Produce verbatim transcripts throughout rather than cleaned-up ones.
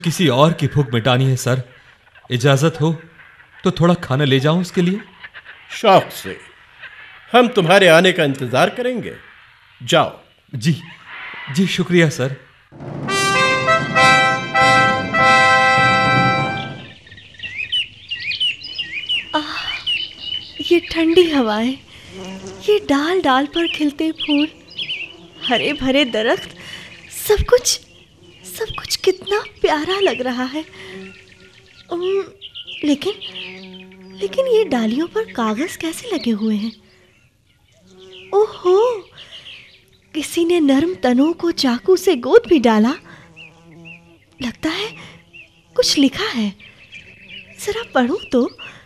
किसी और की भूख मिटानी है सर। इजाजत हो तो थोड़ा खाना ले जाऊं उसके लिए। शौक से। हम तुम्हारे आने का इंतजार करेंगे। जाओ। जी जी शुक्रिया सर। आह, ये ठंडी हवाएं, ये डाल डाल पर खिलते फूल, हरे भरे दरख्त, सब कुछ सब कुछ कितना प्यारा लग रहा है। उम, लेकिन लेकिन ये डालियों पर कागज कैसे लगे हुए हैं? ओहो, किसी ने नर्म तनों को चाकू से गोद भी डाला। लगता है कुछ लिखा है, जरा पढ़ूं तो।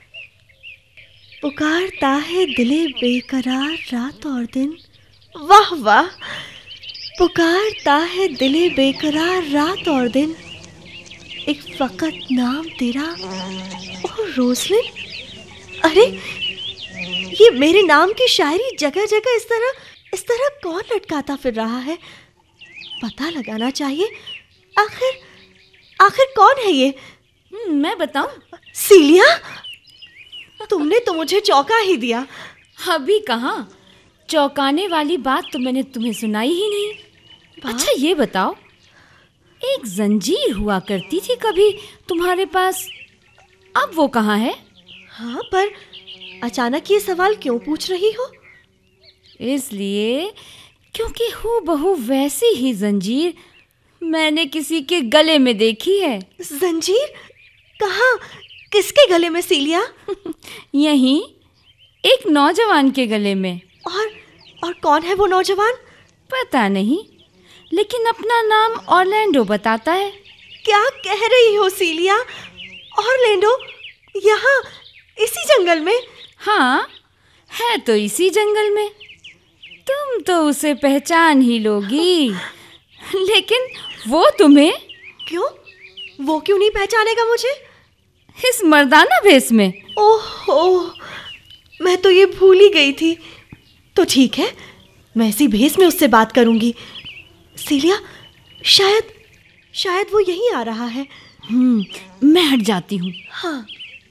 पुकारता है दिले बेकरार रात और दिन। वाह वाह, पुकारता है दिले बेकरार रात और दिन, एक फकत नाम तेरा ओ रोज़लिन। अरे, ये मेरे नाम की शायरी जगह जगह इस तरह इस तरह कौन लटकाता फिर रहा है? पता लगाना चाहिए। आखिर आखिर कौन है ये? मैं बताऊं? सीलिया, तुमने तो मुझे चौंका ही दिया। अभी कहाँ, चौंकाने वाली बात तो मैंने तुम्हें सुनाई ही नहीं। अच्छा ये बताओ, एक जंजीर हुआ करती थी कभी तुम्हारे पास, अब वो कहाँ है? हाँ, पर अचानक ये सवाल क्यों पूछ रही हो? इसलिए क्योंकि हूबहू वैसी ही जंजीर मैंने किसी के गले में देखी है। जंजीर? कहाँ? किसके गले में सीलिया? यहीं एक नौजवान के गले में। और और कौन है वो नौजवान? पता नहीं, लेकिन अपना नाम ऑरलैंडो बताता है। क्या कह रही हो सीलिया? ऑरलैंडो यहाँ इसी जंगल में? हाँ, है तो इसी जंगल में। तुम तो उसे पहचान ही लोगी, लेकिन वो तुम्हें। क्यों? वो क्यों नहीं पहचानेगा मुझे? इस मर्दाना भेस में। ओह, मैं तो ये भूल ही गई थी। तो ठीक है, मैं इसी भेस में उससे बात करूंगी। सीलिया, शायद शायद वो यहीं आ रहा है। हम्म, मैं हट जाती हूँ। हाँ।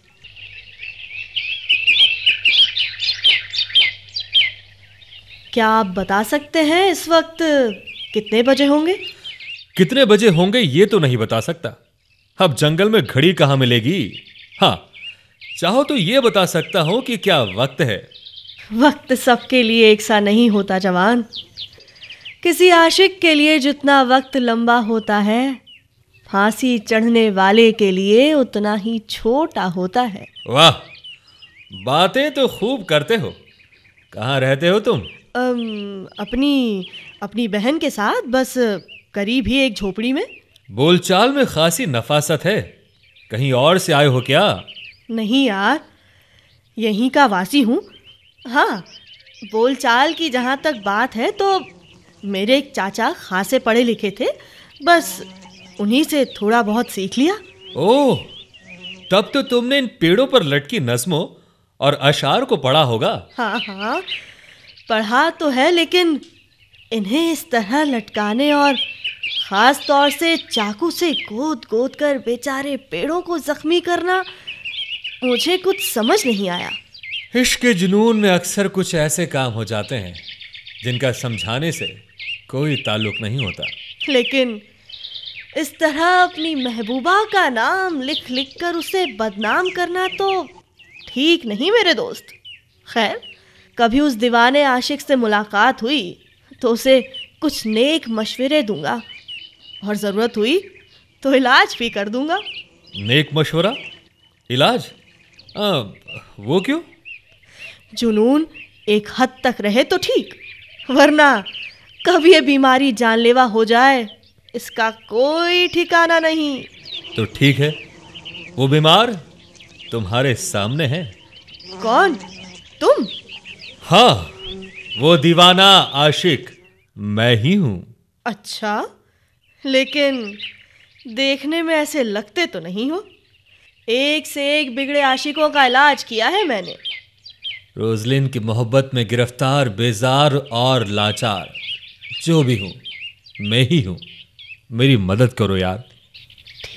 क्या आप बता सकते हैं इस वक्त कितने बजे होंगे? कितने बजे होंगे ये तो नहीं बता सकता। अब जंगल में घड़ी कहाँ मिलेगी। हाँ, चाहो तो ये बता सकता हूँ कि क्या वक्त है। वक्त सबके लिए एक सा नहीं होता जवान। किसी आशिक के लिए जितना वक्त लंबा होता है, फांसी चढ़ने वाले के लिए उतना ही छोटा होता है। वाह, बातें तो खूब करते हो। कहाँ रहते हो तुम? अम, अपनी अपनी बहन के साथ, बस करीब ही एक झोपड़ी में। बोलचाल में खासी नफासत है। कहीं और से आए हो क्या? नहीं यार, यहीं का वासी हूँ। हाँ, बोलचाल की जहाँ तक बात है तो मेरे एक चाचा खासे पढ़े लिखे थे, बस उन्हीं से थोड़ा बहुत सीख लिया। ओह, तब तो तुमने इन पेड़ों पर लटकी नज़्मों और अशार को पढ़ा होगा। हाँ हाँ, पढ़ा तो है, लेकिन इन्हें इस तरह लटकाने और ख़ास तौर से चाकू से गोद गोद कर बेचारे पेड़ों को जख्मी करना, मुझे कुछ समझ नहीं आया। इश्क के जुनून में अक्सर कुछ ऐसे काम हो जाते हैं जिनका समझाने से कोई ताल्लुक नहीं होता। लेकिन इस तरह अपनी महबूबा का नाम लिख लिख कर उसे बदनाम करना तो ठीक नहीं मेरे दोस्त। खैर, कभी उस दीवाने आशिक से मुलाकात हुई तो उसे कुछ नेक मशवरे दूंगा, और ज़रूरत हुई तो इलाज भी कर दूंगा। नेक मशवरा? इलाज? आ, वो क्यों? जुनून एक हद तक रहे तो ठीक, वरना कब ये बीमारी जानलेवा हो जाए इसका कोई ठिकाना नहीं। तो ठीक है, वो बीमार तुम्हारे सामने है। कौन? तुम? हाँ, वो दीवाना आशिक मैं ही हूँ। अच्छा, लेकिन देखने में ऐसे लगते तो नहीं हो। एक से एक बिगड़े आशिकों का इलाज किया है मैंने। रोज़लिन की मोहब्बत में गिरफ्तार, बेजार और लाचार जो भी हूँ मैं ही हूँ। मेरी मदद करो यार।